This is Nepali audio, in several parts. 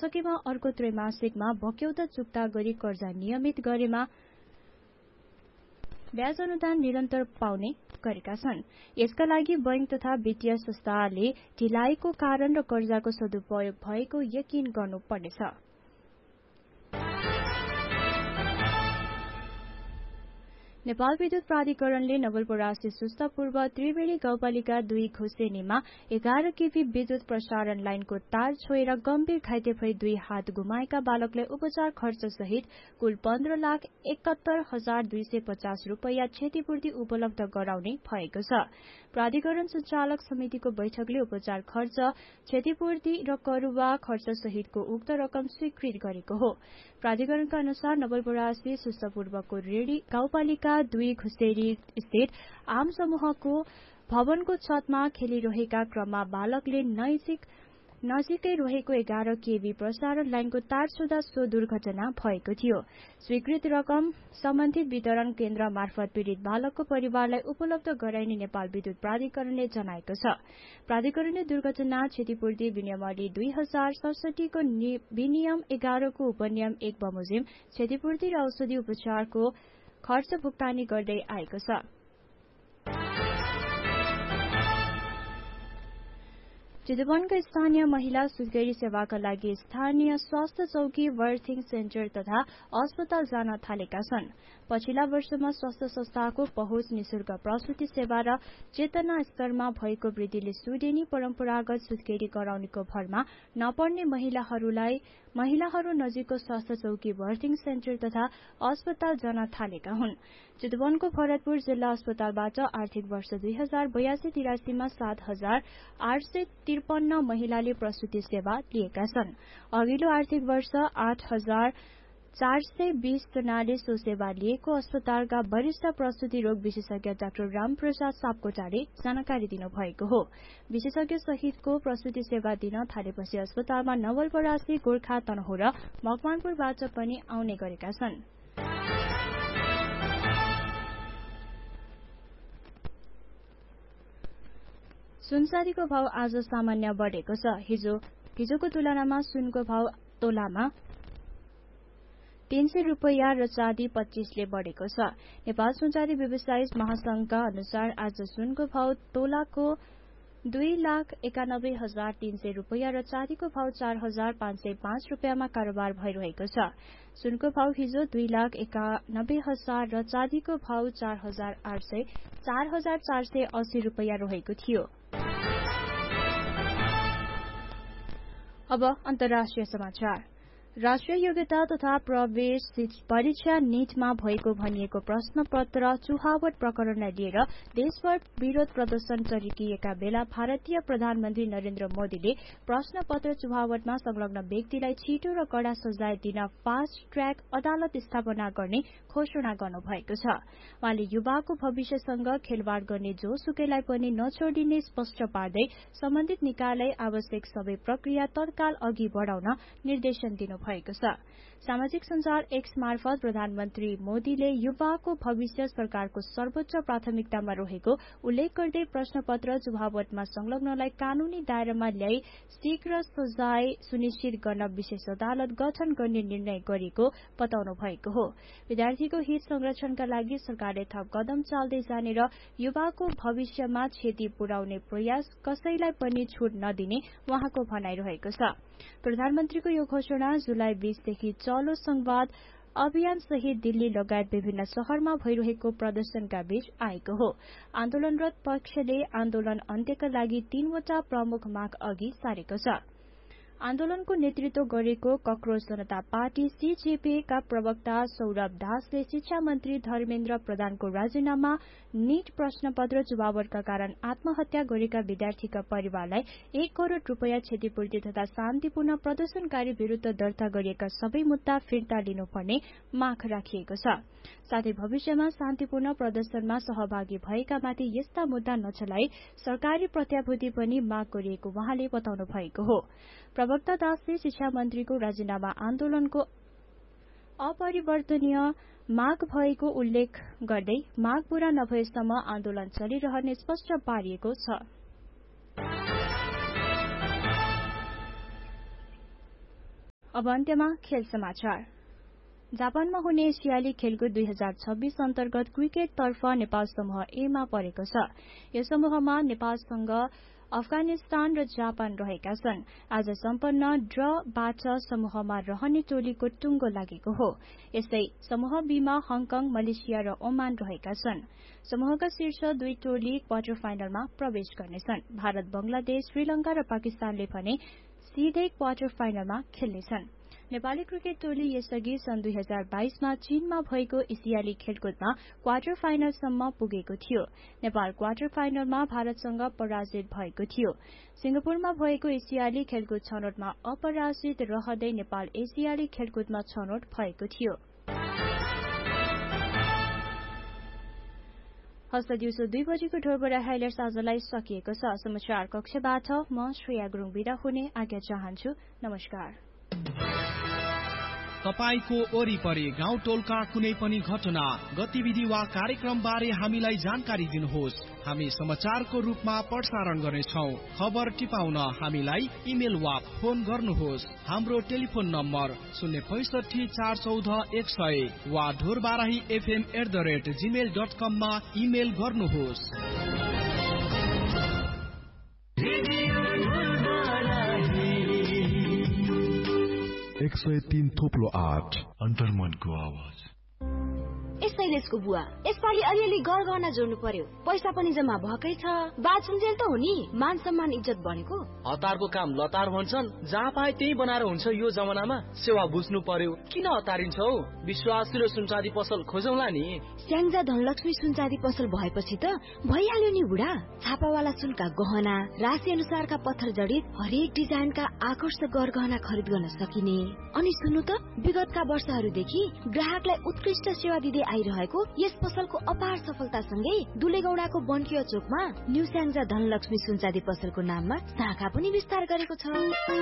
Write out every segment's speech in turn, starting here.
नसकेमा अर्को त्रैमासिकमा बक्यौता चुक्ता गरी कर्जा नियमित गरेमा ब्याज अनुदान निरन्तर पाउने गरेका छन्। यसका लागि बैंक तथा वित्तीय संस्थाले ढिलाइको कारण र कर्जाको सदुपयोग भएको यकिन गर्नुपर्नेछ। नेपाल विद्युत प्राधिकरणले नवलपरासी सुस्तापूर्व त्रिवेणी गाउँपालिका 2 खुसेनीमा 11 केभी विद्युत प्रसारण लाइनको तार छोएर गम्भीर घाइते भई 2 हात गुमाएका बालकलाई उपचार खर्च सहित कुल 15,71,250 रुपैयाँ क्षतिपूर्ति उपलब्ध गराउने भएको छ। प्राधिकरण सञ्चालक समितिको बैठकले उपचार खर्च, क्षतिपूर्ति र करुवा खर्च सहितको उक्त रकम स्वीकृत गरेको हो। प्राधिकरणका अनुसार नवलपरासी सुस्तापूर्वको रेडी गाउँपालिका 2 खुसेरी स्थित आम समूहको भवनको छतमा खेलिरहेका क्रममा बालकले नजिकै रहेको 11 केभी प्रसारण लाइनको तार छुँदा सो दुर्घटना भएको थियो। स्वीकृत रकम सम्बन्धित वितरण केन्द्र मार्फत पीड़ित बालकको परिवारलाई उपलब्ध गराइने नेपाल विद्युत प्राधिकरणले जनाएको छ। प्राधिकरणले दुर्घटना क्षतिपूर्ति विनियमावली 2067 को विनियम 11 को उपनियम 1 बमोजिम क्षतिपूर्ति र औषधि उपचारको खर्च भुक्तानी गर्दै आएको छ। चितवनका स्थानीय महिला सुत्केरी सेवाका लागि स्थानीय स्वास्थ्य चौकी, बर्थिङ सेन्टर तथा अस्पताल जान थालेका छन्। पछिल्ला वर्षमा स्वास्थ्य संस्थाको पहुँच, निशुल्क प्रसूति सेवा र चेतना स्तरमा भएको वृद्धिले सुडेनी परम्परागत सुत्केरी गराउनेको भरमा नपर्ने महिलाहरू नजिकको स्वास्थ्य चौकी, बर्थिङ सेन्टर तथा अस्पताल जान थालेका हुन्। चितवनको भरतपुर जिल्ला अस्पतालबाट आर्थिक वर्ष 2082-83 मा 7,853 महिलाले प्रसूति सेवा लिएका छन्। अघिल्लो आर्थिक वर्ष 8,420 जनाले सो सेवा लिएको अस्पतालका वरिष्ठ प्रसूति रोग विशेषज्ञ डाक्टर रामप्रसाद सापकोटाले जानकारी दिनुभएको हो। विशेषज्ञ सहितको प्रसूति सेवा दिन थालेपछि अस्पतालमा नवलपरासी, गोर्खा, तनहुँ र मकवानपुरबाट पनि आउने गरेका छन्। सुनचाँदीको भाव आज सामान्य बढेको छ। हिजोको तुलनामा सुनको भाव तोलामा 300 रुपैयाँ र चाँदी 25 ले बढेको छ। नेपाल सुनचाँदी व्यवसायी महासंघका अनुसार आज सुनको भाव तोलाको 2,91,300 रुपैयाँ र चाँदीको भाव 4,505 रुपैयाँमा कारोबार भइरहेको छ। सुनको भाव हिजो 2,91,000 र चाँदीको भाव 4,480 रुपैयाँ रहेको थियो। अब अन्तर्राष्ट्रिय समाचार। राष्ट्रिय योग्यता तथा प्रवेश परीक्षा नीटमा भएको भनिएको प्रश्नपत्र चुहावट प्रकरणलाई लिएर देशभर विरोध प्रदर्शन गरिएका बेला भारतीय प्रधानमन्त्री नरेन्द्र मोदीले प्रश्नपत्र चुहावटमा संलग्न व्यक्तिलाई छिटो र कड़ा सजाय दिन फास्ट ट्र्याक अदालत स्थापना गर्ने घोषणा गर्नुभएको छ। उहाँले युवाको भविष्यसँग खेलवाड़ गर्ने जोसुकैलाई पनि नछोडिने स्पष्ट पार्दै सम्बन्धित निकायलाई आवश्यक सबै प्रक्रिया तत्काल अघि बढ़ाउन निर्देशन दिनुभएको छ। सामाजिक सञ्जाल एक्स मार्फत प्रधानमन्त्री मोदीले युवाको भविष्य सरकारको सर्वोच्च प्राथमिकतामा रहेको उल्लेख गर्दै प्रश्नपत्र चुहावटमा संलग्नलाई कानूनी दायरामा ल्याई शीघ्र सजाय सुनिश्चित गर्न विशेष अदालत गठन गर्ने निर्णय गरेको बताउनु भएको हो। विद्यार्थीको हित संरक्षणका लागि सरकारले थप कदम चाल्दै जाने र युवाको भविष्यमा क्षति पुर्याउने प्रयास कसैलाई पनि छुट नदिने उहाँको भनाइरहेको छ। प्रधानमन्त्रीको यो घोषणा जुलाई 20 देखि चलो संवाद अभियान सहित दिल्ली लगायत विभिन्न शहरमा भइरहेको प्रदर्शनका बीच आएको हो। आन्दोलनरत पक्षले आन्दोलन अन्त्यका लागि 3 वटा प्रमुख माग अघि सारेको छ। आन्दोलनको नेतृत्व गरेको कक्रोच जनता पार्टी सीजेपी का प्रवक्ता सौरभ दासले शिक्षा मन्त्री धर्मेन्द्र प्रधानको राजीनामा, नीट प्रश्नपत्र चुहावटका कारण आत्महत्या गरेका विद्यार्थीका परिवारलाई 1 करोड़ रुपैयाँ क्षतिपूर्ति तथा शान्तिपूर्ण प्रदर्शनकारी विरूद्ध दर्ता गरिएका सबै मुद्दा फिर्ता लिनुपर्ने माग राखिएको छ। साथै भविष्यमा शान्तिपूर्ण प्रदर्शनमा सहभागी भएकामाथि यस्ता मुद्दा नचलाई सरकारी प्रत्याभूति पनि माग गरिएको उहाँले बताउनु भएको हो। प्रवक्ता दासले शिक्षा मन्त्रीको राजीनामा आन्दोलनको अपरिवर्तनीय माग भएको उल्लेख गर्दै माग पूरा नभएसम्म आन्दोलन चलिरहने स्पष्ट पारिएको छ। अब अन्त्यमा खेल समाचार। जापानमा हुने एसियाली खेलकुद 2026 अन्तर्गत क्रिकेटतर्फ नेपाल समूह ए मा परेको छ। यस समूहमा नेपालसँग अफगानिस्तान र जापान रहेका छन्। आज सम्पन्न ड्रबाट समूहमा रहने टोलीको टुङ्गो लागेको हो। यस्तै समूह बी मा हङकङ, मलेसिया र ओमान रहेका छन्। समूहका शीर्ष 2 टोली क्वार्टर फाइनलमा प्रवेश गर्नेछन्। भारत, बंगलादेश, श्रीलंका र पाकिस्तानले भने सीधै क्वार्टर फाइनलमा खेल्नेछन्। नेपाली क्रिकेट टोली यसअघि सन् 2022 मा चीनमा भएको एसियाली खेलकुदमा क्वार्टर फाइनलसम्म पुगेको थियो। नेपाल क्वार्टर फाइनलमा भारतसँग पराजित भएको थियो। सिंगापुरमा भएको एसियाली खेलकुद छनौटमा अपराजित रहँदै नेपाल एसियाली खेलकुदमा छनौट भएको थियो। हस्त दिउँसो 2 बजेको ढोरबडा हाइलाइट्स आजलाई सकिएको छ। समाचार कक्षबाट म श्रेया गुरुङ बिदा हुने आज्ञा चाहन्छु। नमस्कार। तपाईको वरिपरि गाउँ टोलका कुनै पनि घटना, गतिविधि वा कार्यक्रम बारे हामीलाई जानकारी दिनुहोस्। हामी समाचारको रूपमा प्रसारण गर्नेछौं। खबर टिपाउन हामीलाई इमेल वा फोन गर्नुहोस्। हाम्रो टेलिफोन नम्बर 065 414 100 वा ढोरबाराही fm@gmail.com मा इमेल गर्नुहोस्। 103.8 अन्तर्मनको आवाज। शैलेशको बुवा, यसपालि अलिअलि गरगहना जोड्नु पर्यो। पैसा पनि जम्मा भएकै छ। बाछुन्जेल त हो नि, मान सम्मान इज्जत बढेको। हतारको काम लतार भन्छन्, जहाँ पाए त्यही बनाएर हुन्छ। यो जमानामा सेवा बुझ्नु पर्यो। किन हतारिन्छौ? विश्वासिलो सुनचाँदी पसल खोजौला नि। स्याङ्जा धनलक्ष्मी सुनचाँदी पसल भएपछि त भइहाल्यो नि बुढा। छापावाला सुनका गहना, राशि अनुसारका पत्थर जडित हरेक डिजाइनका आकर्षक गरगहना खरिद गर्न सकिने। अनि सुन्नु त, विगतका वर्षहरूदेखि ग्राहकलाई उत्कृष्ट सेवा दिँदै आइरहेको यस पसलको अपार सफलतासँगै दुलेगौडाको बन्किया चोकमा न्यू स्याङ्जा धनलक्ष्मी सुनचाँदी पसलको नाममा शाखा पनि विस्तार गरेको छ।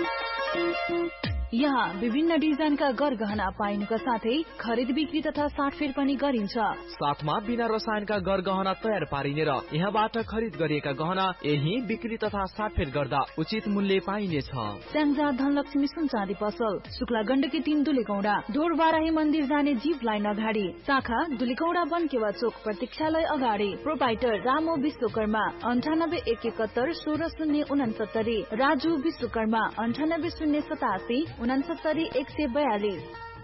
यहाँ विभिन्न डिजाइनका गरगहना पाइनुका साथै खरिद बिक्री तथा साटफेर पनि गरिन्छ। साथमा बिना रसायनका गरगहना तयार पारिने र यहाँबाट खरिद गरिएका गहना यही बिक्री तथा साटफेर गर्दा उचित मूल्य पाइनेछ। स्याङ्जा धनलक्ष्मी सुनचाँदी पसल, शुक्ला गण्डकी 3 दुलेगौडा, ढोरबाराही मन्दिर जाने जीप लाइन अगाडि, शाखा दुलेगौडा बन्केवा चोक प्रतीक्षालय अगाडि। प्रोपाइटर रामो विश्वकर्मा 98 71 16 069, राजु विश्वकर्मा 98 087 69 142।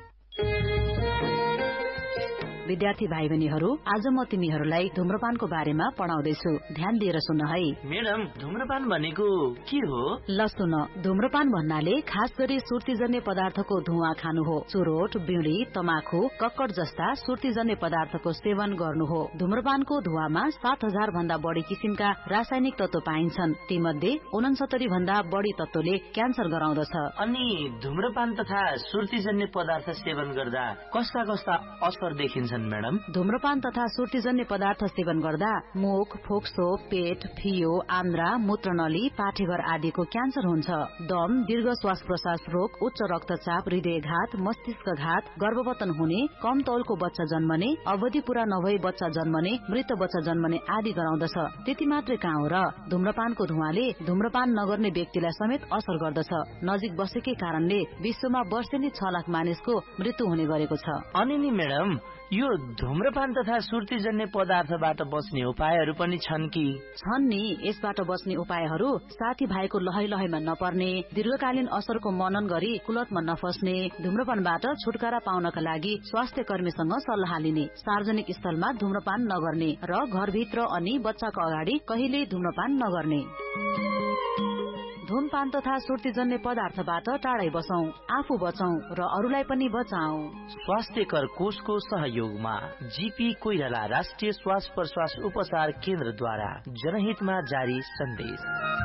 विद्यार्थी भाइ बहिनीहरू, आज म तिमीहरूलाई धूम्रपानको बारेमा पढाउँदैछु। ध्यान दिएर सुन्न है। मैडम, धूम्रपान भनेको के हो? ल सुन, धूम्रपान भन्नाले खास गरी सुर्तीजन्य पदार्थको धुवा खानु हो। चुरोट, बिडी, तमाखु, कक्कड जस्ता सुर्तीजन्य पदार्थको सेवन गर्नु हो। धूम्रपानको धुवामा 7000 भन्दा बढी किसिमका रासायनिक तत्व पाइन्छन्। तीमध्ये 69 भन्दा बढी तत्वले क्यान्सर गराउँदछ। अनि धूम्रपान तथा सुर्तीजन्य पदार्थ सेवन गर्दा कस्ता कस्ता असर देखिन्छ मैडम? धूम्रपान तथा सुर्तीजन्य पदार्थ सेवन गर्दा मुख, फोक्सो, पेट, फियो, आन्द्रा, मूत्रनली, पाठेघर आदिको क्यान्सर हुन्छ। दम, दीर्घ श्वास प्रश्वास रोग, उच्च रक्तचाप, हृदयघात, मस्तिष्कघात, गर्भवतन हुने, कम तौलको बच्चा जन्मने, अवधि पूरा नभई बच्चा जन्मने, मृत बच्चा जन्मने आदि गराउँदछ। त्यति मात्रै कहाँ हो र, धूम्रपानको धुवाले धूम्रपान नगर्ने व्यक्तिलाई समेत असर गर्दछ। नजिक बसेकै कारणले विश्वमा वर्षेनी 6 लाख मानिसको मृत्यु हुने गरेको छ। अनि नि मैडम, यो धूम्रपान तथा सुर्तीजन्य पदार्थबाट बच्ने उपायहरू पनि छन् कि? छन् नि। यसबाट बच्ने उपायहरू साथी भाइको लहै लहैमा नपर्ने, दीर्घकालीन असरको मनन गरी कुलतमा नफस्ने, धूम्रपानबाट छुटकारा पाउनका लागि स्वास्थ्य कर्मीसँग सल्लाह लिने, सार्वजनिक स्थलमा धूम्रपान नगर्ने र घरभित्र अनि बच्चाको अगाडि कहिल्यै धूम्रपान नगर्ने। धूमपान तथा सुर्तीजन्य पदार्थबाट टाढै बसौं, आफू बचौं र अरूलाई पनि बचाऊ। स्वास्थ्यकर कोषको सहयोगमा जीपी कोइराला राष्ट्रिय श्वास प्रश्वास उपचार केन्द्रद्वारा जनहितमा जारी सन्देश।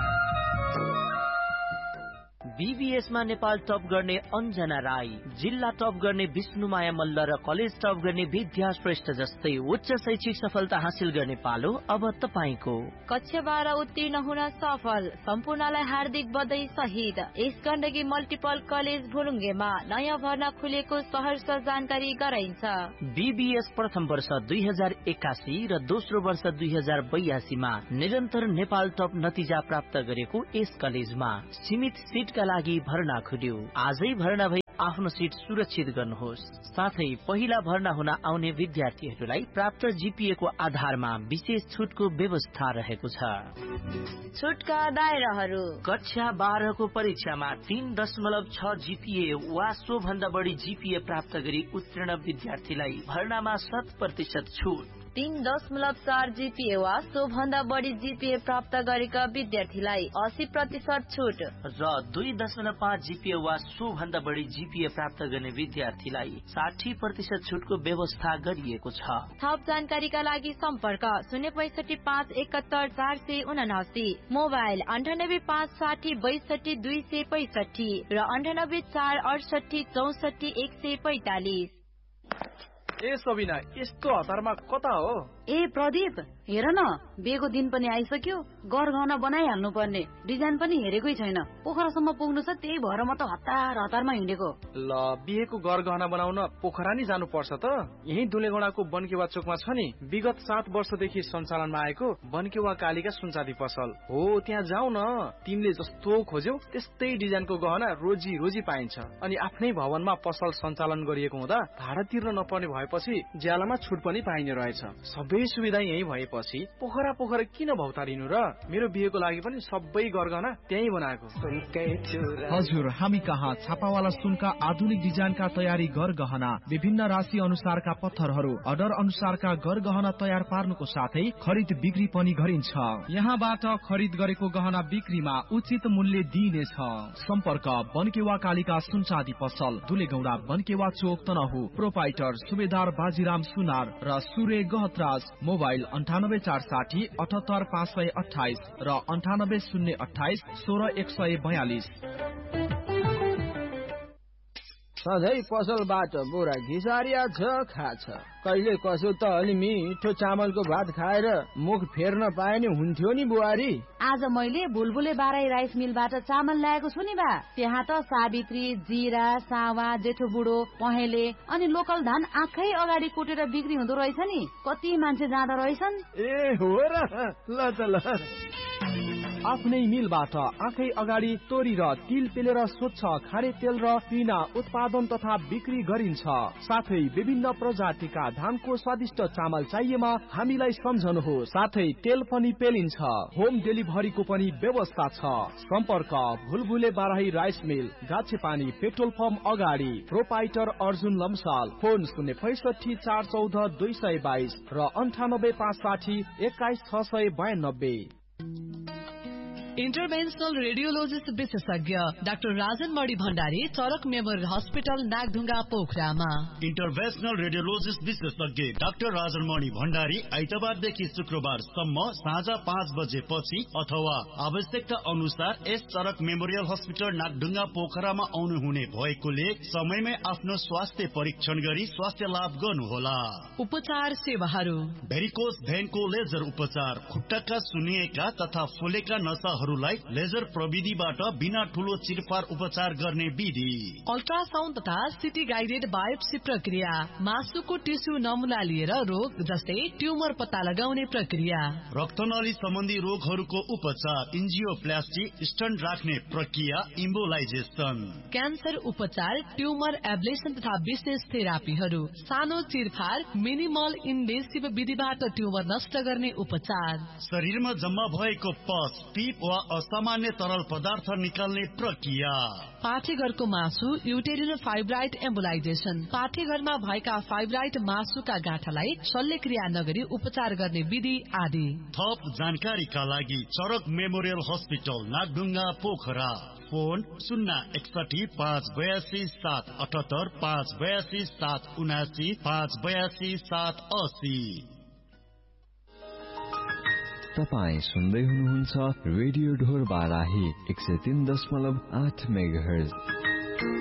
बीबीएसमा नेपाल टप गर्ने अन्जना राई, जिल्ला टप गर्ने विष्णुमाया मल्ल र कलेज टप गर्ने विद्या श्रेष्ठ जस्तै उच्च शैक्षिक सफलता हासिल गर्ने पालो अब तपाईको। कक्षा 12 उत्तीर्ण हुन सफल सम्पूर्णलाई हार्दिक बधाई सहित यस गण्डकी मल्टिपल कलेज भुलुङ्गेमा नयाँ भर्ना खुलेको सहर्ष जानकारी गराइन्छ। बीबीएस प्रथम वर्ष 2081 र दोस्रो वर्ष 2082 मा निरन्तर नेपाल टप नतिजा प्राप्त गरेको यस कलेजमा सीमित सीटका लागि भर्ना खुल्यो। आजै भर्ना भई आफ्नो सिट सुरक्षित गर्नुहोस्। साथै पहिला भर्ना हुन आउने विद्यार्थीहरूलाई प्राप्त जीपीए को आधारमा विशेष छुटको व्यवस्था रहेको छ। छुटका दायराहरू: कक्षा 12 को परीक्षामा 3.6 जीपीए वा सो भन्दा बढी जीपीए प्राप्त गरी उत्तीर्ण विद्यार्थीलाई भर्नामा 100% छुट। 3.4 जीपीए वा सो भन्दा बढी जीपीए प्राप्त गरेका विद्यार्थीलाई 80% छुट र 2.5 जीपीए वा सो भन्दा बढी जीपीए प्राप्त गर्ने विद्यार्थीलाई 60% छुटको व्यवस्था गरिएको छ। थप जानकारीका लागि सम्पर्क 065717479, मोबाइल 9856026265 र 9846846145। ए सबिना, यस्तो हतारमा कता हो? ए प्रदीप, हेर न, बिहेको दिन पनि आइसक्यो। गरगहना बनाइहाल्नु पर्ने, डिजाइन पनि हेरेकै छैन। पोखरासम्म पुग्नु छ, त्यही भएर म त हतारमा हिँडेको। ल, बिहेको गरगहना बनाउन पोखरा नि जानु पर्छ त? यही दुलेगौडाको बनकेवा चोकमा छ नि, विगत 7 वर्षदेखि सञ्चालनमा आएको बनकेवा कालिका सुनचाँदी पसल हो। त्यहाँ जाऊ न, तिमीले जस्तो खोज्यौ त्यस्तै डिजाइनको गहना रोजी रोजी पाइन्छ। अनि आफ्नै भवनमा पसल सञ्चालन गरिएको हुँदा भाडा तिर्न नपर्ने भएपछि ज्यालामा छुट पनि पाइने रहेछ। सबै सुविधा यही भएपछि पोखरा किन भौतारिनु र? मेरो बिहेको लागि पनि सबै गरगहना त्यही बनाएको। हजुर, हामी कहाँ छापावाला सुनका आधुनिक डिजाइनका तयारी गरगहना, विभिन्न राशि अनुसारका पत्थरहरू, अर्डर अनुसारका गरगहना तयार पार्नुको साथै खरिद बिक्री पनि गरिन्छ। यहाँबाट खरिद गरेको गहना बिक्रीमा उचित मूल्य दिइनेछ। सम्पर्क बनकेवा कालिका सुनचाँदी पसल, दुलेगौडा, बनकेवा चोक, तनहु। प्रोपाइटर सुबेदार बाजीराम सुनार र सूर्य गहतराज। मोबाइल 98460 78528 र 98028 16142। सधैँ पसलबाट बोरा घिसारिया छ खाछ, कहिले कसो त अलि मिठो चामलको भात खाएर मुख फेर्न पाए नि हुन्थ्यो नि बुहारी। आज मैले बुलबुले बाराई राइस मिलबाट चामल ल्याएको छु नि बा। त्यहाँ त सावित्री, जीरा, सावा, जेठो बुढो, पहेँले अनि लोकल धान आँखै अगाडि कुटेर बिक्री हुँदो रहेछ नि। कति मान्छे जाँदो रहेछन्। ए हो र, ल त ल। आफ्नै मिलबाट आँखै अगाडि तोरी र तिल पेलेर स्वच्छ खारे तेल र पिना उत्पादन तथा बिक्री गरिन्छ। साथै विभिन्न प्रजातिका धानको स्वादिष्ट चामल चाहिएमा हामीलाई सम्झनुहोस्। साथै तेल पनि पेलिन्छ। होम डेलिभरीको पनि व्यवस्था छ। सम्पर्क बुलबुले Barahi rice mill, गाछेपानी petrol pump अगाडि। प्रोपाइटर अर्जुन लम्साल। फोन 065 414 222 र 98 560 21 692। इन्टरभेन्सनल रेडियोलोजिस्ट विशेषज्ञ डाक्टर राजन मणि भण्डारी, चरक मेमोरियल हस्पिटल, नागढुङ्गा, पोखरामा। इन्टरभेन्सनल रेडियोलोजिस्ट विशेषज्ञ डाक्टर राजन मणि भण्डारी आइतबारदेखि शुक्रबारसम्म साँझ 5 बजेपछि अथवा आवश्यकता अनुसार यस चरक मेमोरियल हस्पिटल नागढुङ्गा पोखरामा आउनुहुने भएकोले समयमै आफ्नो स्वास्थ्य परीक्षण गरी स्वास्थ्य लाभ गर्नुहोला। उपचार सेवाहरू: भेरिकोस भेनको लेजर उपचार, खुट्टाका सुन्निएका तथा फुलेका नसाहरूलाई लेजर प्रविधिबाट बिना ठूलो चिरफार उपचार गर्ने विधि। अल्ट्रासाउन्ड तथा सिटी गाइडेड बायोप्सी प्रक्रिया, मासुको टिस्यु नमुना लिएर रोग जस्तै ट्युमर पत्ता लगाउने प्रक्रिया। रक्तनली सम्बन्धी रोगहरूको उपचार, इन्जियोप्लास्टी, स्टन्ट राख्ने प्रक्रिया, इम्बोलाइजेसन। क्यान्सर उपचार, ट्युमर एब्लेसन तथा विशेष थेरापीहरू। सानो चिरफार, मिनिमल इन्भेसिभ विधिबाट ट्युमर नष्ट गर्ने उपचार। शरीरमा जम्मा भएको पस, पिप वा असामान्य तरल पदार्थ निकाल्ने प्रक्रिया। पाठेघरको मासु, युटेरिनल फाइब्राइड एम्बोलाइजेसन। पाठेघरमा भएका फाइब्राइड मासुका गाँठालाई शल्यक्रिया नगरी उपचार गर्ने विधि आदि। थप जानकारीका लागि चरक memorial hospital Nagdhunga Pokhara. Phone 061 582 778 582 779 582 780। तपाईँ सुन्दै हुनुहुन्छ रेडियो ढोर बाराही 103.8 मेगाहर्ज।